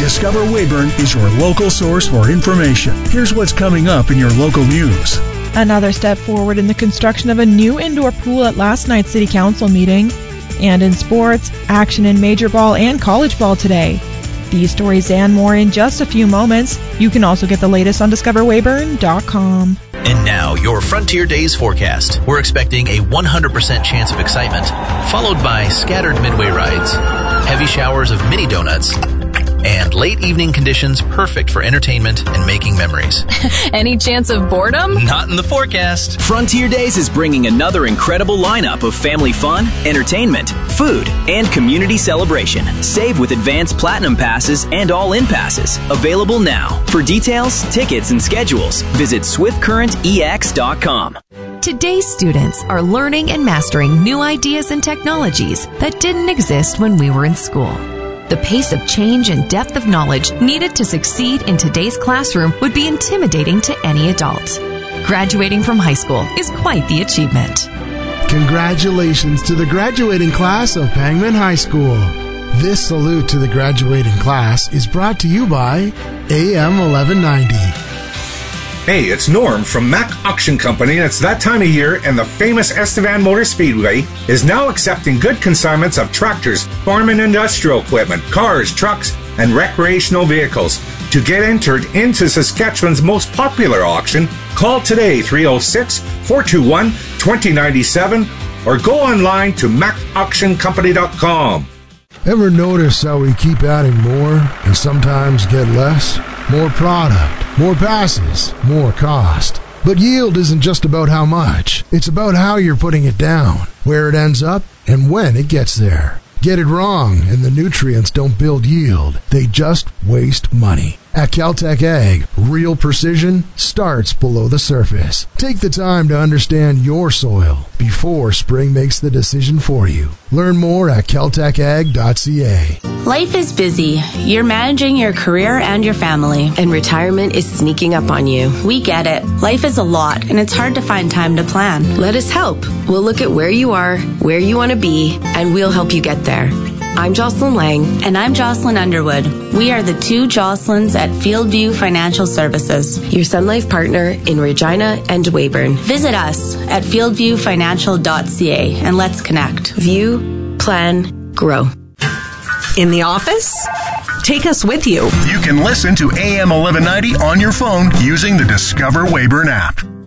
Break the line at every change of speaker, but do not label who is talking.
Discover Weyburn is your local source for information. Here's what's coming up in your local news.
Another step forward in the construction of a new indoor pool at last night's City Council meeting. And in sports, action in Major Ball and College Ball today. These stories and more in just a few moments. You can also get the latest on DiscoverWeyburn.com.
And now, your Frontier Days forecast. We're expecting a 100% chance of excitement, followed by scattered midway rides, heavy showers of mini donuts, and late evening conditions perfect for entertainment and making memories.
Any chance of boredom?
Not in the forecast.
Frontier Days is bringing another incredible lineup of family fun, entertainment, food, and community celebration. Save with advanced platinum passes and all-in passes. Available now. For details, tickets, and schedules, visit SwiftCurrentEX.com.
Today's students are learning and mastering new ideas and technologies that didn't exist when we were in school. The pace of change and depth of knowledge needed to succeed in today's classroom would be intimidating to any adult. Graduating from high school is quite the achievement.
Congratulations to the graduating class of Pangman High School. This salute to the graduating class is brought to you by AM 1190.
Hey, it's Norm from Mack Auction Company, and it's that time of year, and the famous Estevan Motor Speedway is now accepting good consignments of tractors, farm and industrial equipment, cars, trucks, and recreational vehicles. To get entered into Saskatchewan's most popular auction, call today 306-421-2097 or go online to MackAuctionCompany.com.
Ever notice how we keep adding more and sometimes get less? More product, more passes, more cost. But yield isn't just about how much. It's about how you're putting it down, where it ends up, and when it gets there. Get it wrong, and the nutrients don't build yield. They just waste money. At Caltech Ag, real precision starts below the surface. Take the time to understand your soil before spring makes the decision for you. Learn more at caltechag.ca.
Life is busy. You're managing your career and your family.
And retirement is sneaking up on you.
We get it. Life is a lot, and it's hard to find time to plan.
Let us help. We'll look at where you are, where you want to be, and we'll help you get there. I'm Jocelyn Lang.
And I'm Jocelyn Underwood. We are the two Jocelyns at Fieldview Financial Services,
your Sun Life partner in Regina and Weyburn.
Visit us at fieldviewfinancial.ca and let's connect.
View, plan, grow.
In the office? Take us with you.
You can listen to AM 1190 on your phone using the Discover Weyburn app.